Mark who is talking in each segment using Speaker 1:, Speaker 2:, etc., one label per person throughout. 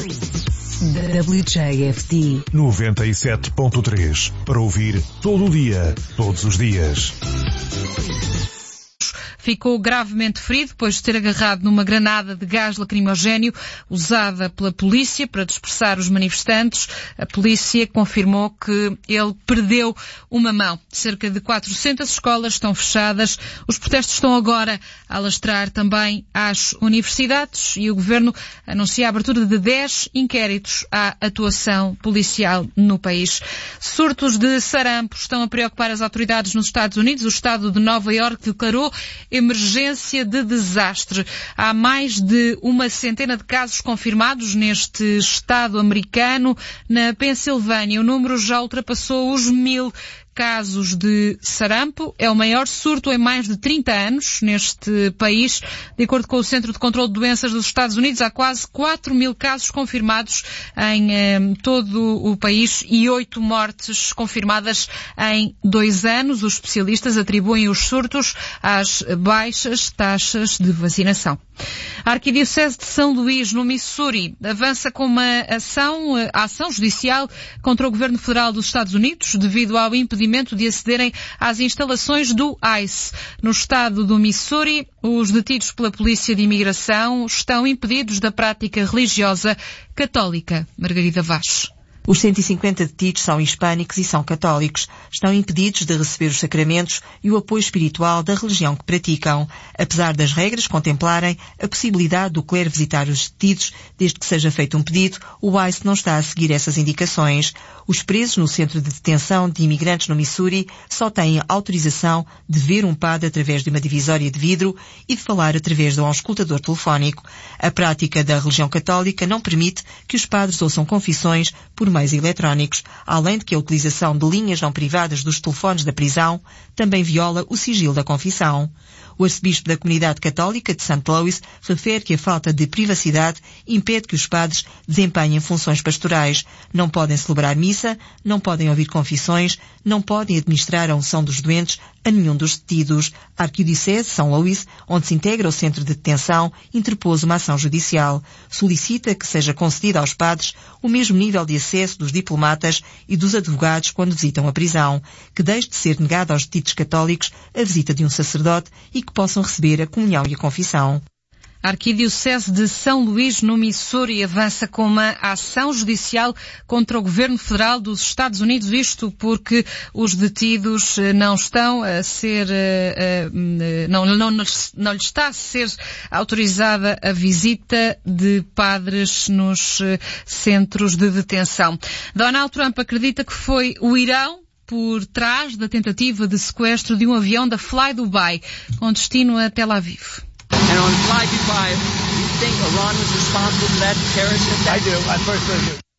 Speaker 1: WJFD
Speaker 2: 97.3 para ouvir todo o dia, todos os dias.
Speaker 3: Ficou gravemente ferido depois de ter agarrado numa granada de gás lacrimogéneo usada pela polícia para dispersar os manifestantes. A polícia confirmou que ele perdeu uma mão. Cerca de 400 escolas estão fechadas. Os protestos estão agora a alastrar também às universidades e o governo anuncia a abertura de 10 inquéritos à atuação policial no país. Surtos de sarampo estão a preocupar as autoridades nos Estados Unidos. O estado de Nova Iorque declarou emergência de desastre. Há mais de 100 de casos confirmados neste estado americano. Na Pensilvânia, o número já ultrapassou os 1000 casos de sarampo. É o maior surto em mais de 30 anos neste país. De acordo com o Centro de Controlo de Doenças dos Estados Unidos, há quase 4.000 casos confirmados em todo o país e 8 mortes confirmadas em 2 anos. Os especialistas atribuem os surtos às baixas taxas de vacinação. A Arquidiocese de São Luís, no Missouri, avança com uma ação judicial contra o Governo Federal dos Estados Unidos devido ao impedimento de acederem às instalações do ICE. No estado do Missouri, os detidos pela Polícia de Imigração estão impedidos da prática religiosa católica. Margarida Vaz.
Speaker 4: Os 150 detidos são hispânicos e são católicos. Estão impedidos de receber os sacramentos e o apoio espiritual da religião que praticam, apesar das regras contemplarem a possibilidade do clero visitar os detidos desde que seja feito um pedido. O ICE não está a seguir essas indicações. Os presos no Centro de Detenção de Imigrantes no Missouri só têm autorização de ver um padre através de uma divisória de vidro e de falar através de um auscultador telefónico. A prática da religião católica não permite que os padres ouçam confissões por meios eletrónicos, além de que a utilização de linhas não privadas dos telefones da prisão também viola o sigilo da confissão. O arcebispo da comunidade católica de St. Louis refere que a falta de privacidade impede que os padres desempenhem funções pastorais. Não podem celebrar missa, não podem ouvir confissões, não podem administrar a unção dos doentes a nenhum dos detidos. A Arquidiocese de São Luís, onde se integra o centro de detenção, interpôs uma ação judicial. Solicita que seja concedido aos padres o mesmo nível de acesso dos diplomatas e dos advogados quando visitam a prisão, que deixe de ser negada aos detidos católicos a visita de um sacerdote e que possam receber a comunhão e a confissão.
Speaker 3: A Arquidiocese de São Luís, no Missouri, avança com uma ação judicial contra o Governo Federal dos Estados Unidos, isto porque os detidos não estão a ser, não lhe está a ser autorizada a visita de padres nos centros de detenção. Donald Trump acredita que foi o Irão por trás da tentativa de sequestro de um avião da Fly Dubai, com destino a Tel Aviv.
Speaker 5: And on Fly Dubai, you think Iran was responsible for that terrorist attack?
Speaker 6: I do. I personally do.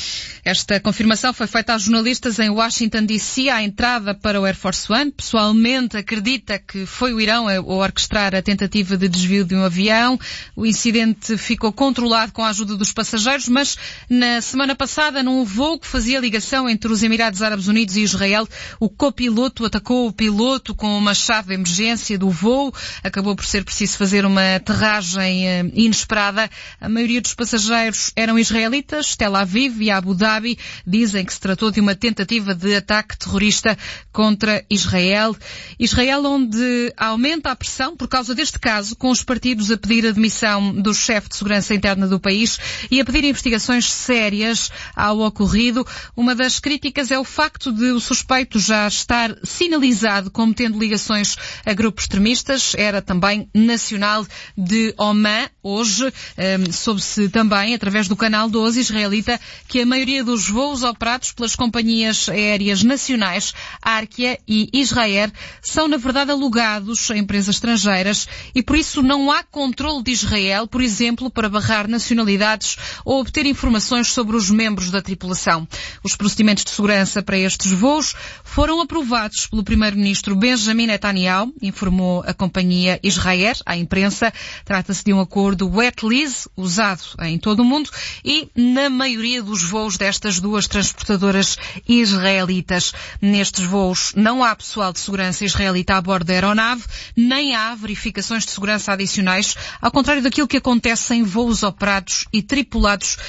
Speaker 3: Esta confirmação foi feita aos jornalistas em Washington, D.C., à entrada para o Air Force One. Pessoalmente acredita que foi o Irão a orquestrar a tentativa de desvio de um avião. O incidente ficou controlado com a ajuda dos passageiros, mas na semana passada, num voo que fazia ligação entre os Emirados Árabes Unidos e Israel, o copiloto atacou o piloto com uma chave de emergência do voo. Acabou por ser preciso fazer uma aterragem inesperada. A maioria dos passageiros eram israelitas. Tel Aviv e Abu Dhabi dizem que se tratou de uma tentativa de ataque terrorista contra Israel. Israel, onde aumenta a pressão por causa deste caso, com os partidos a pedir a demissão do chefe de segurança interna do país e a pedir investigações sérias ao ocorrido. Uma das críticas é o facto de o suspeito já estar sinalizado como tendo ligações a grupos extremistas. Era também nacional de Oman. Hoje soube-se também, através do canal 12 israelita, que a maioria dos voos operados pelas companhias aéreas nacionais, Arkia e Israel, são na verdade alugados a empresas estrangeiras e por isso não há controle de Israel, por exemplo, para barrar nacionalidades ou obter informações sobre os membros da tripulação. Os procedimentos de segurança para estes voos foram aprovados pelo primeiro-ministro Benjamin Netanyahu, informou a companhia Israel à imprensa. Trata-se de um acordo wet lease usado em todo o mundo e na maioria dos voos destas duas transportadoras israelitas. Nestes voos não há pessoal de segurança israelita a bordo da aeronave, nem há verificações de segurança adicionais, ao contrário daquilo que acontece em voos operados e tripulados